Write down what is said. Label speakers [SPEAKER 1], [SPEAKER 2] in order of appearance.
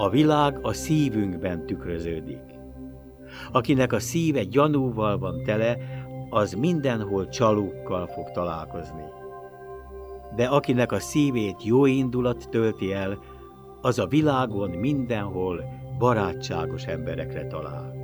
[SPEAKER 1] A világ a szívünkben tükröződik. Akinek a szíve gyanúval van tele, az mindenhol csalókkal fog találkozni. De akinek a szívét jó indulat tölti el, az a világon mindenhol barátságos emberekre talál.